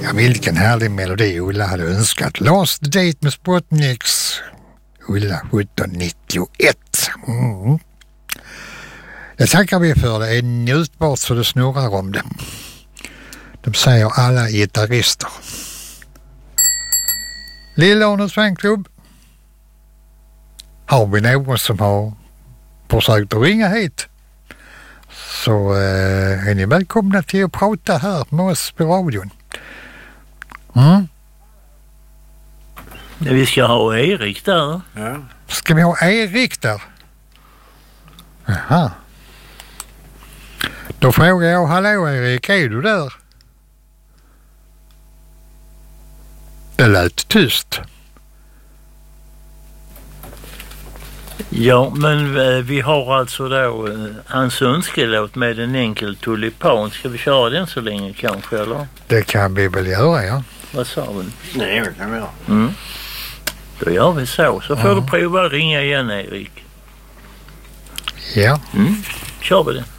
Ja, vilken härlig melodi Ulla hade önskat. Last Date med Sputniks. Ulla 1791. Mm. Det tackar vi för. Det är njutbart så det snurrar om det. De säger alla gitarrister. Lilla fanklubb. Har vi någon som har försökt att ringa hit, så är ni välkomna till att prata här med oss på radion. Mm. Vi ska ha Erik där. Ja. Ska vi ha Erik där? Aha. Då frågar jag, hallå Erik, är du där? Det lät tyst. Ja, men vi har alltså då hans önskelåt med en enkel tulipan. Ska vi köra den så länge kanske, eller? Det kan vi väl göra, ja. Vad sa vi? Nej, det kan vi göra. Mm. Då gör vi så. Så får du prova att ringa igen, Erik. Ja. Kör vi det.